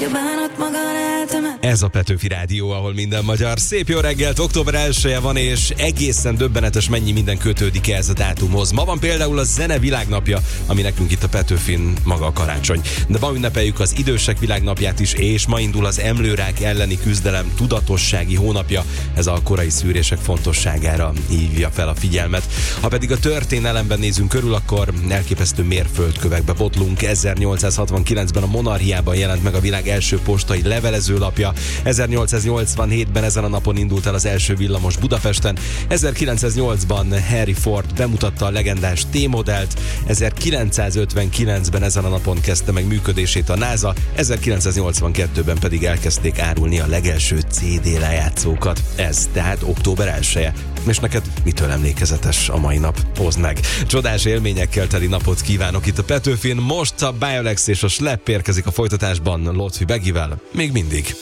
Ez a Petőfi Rádió, ahol minden magyar. Szép jó reggelt, október 1-e van, és egészen döbbenetes mennyi minden kötődik ehhez a dátumhoz. Ma van például a zene világnapja, ami nekünk itt a Petőfin maga a karácsony. De ma ünnepeljük az idősek világnapját is, és ma indul az emlőrák elleni küzdelem tudatossági hónapja. Ez a korai szűrések fontosságára hívja fel a figyelmet. Ha pedig a történelemben nézünk körül, akkor elképesztő mérföldkövekbe botlunk. 1869-ben a Monarchiában jelent meg a világ első postai levelezőlapja. 1887-ben ezen a napon indult el az első villamos Budapesten. 1908-ban Henry Ford bemutatta a legendás T-modellt. 1959-ben ezen a napon kezdte meg működését a NASA. 1982-ben pedig elkezdték árulni a legelső CD lejátszókat. Ez tehát október 1-e. És neked mitől emlékezetes a mai nap? Hozd meg! Csodás élményekkel teli napot kívánok itt a Petőfin. Most a Biolex és a Schlepp érkezik a folytatásban Lotfi Begivel. Még mindig.